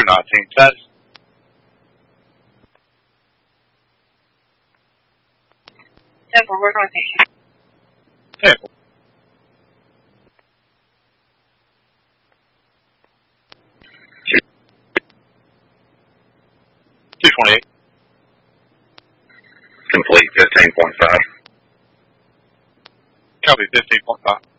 219 status. 10-4, where's my patient? 10-4. $228. Complete 15.5. Copy 15.5.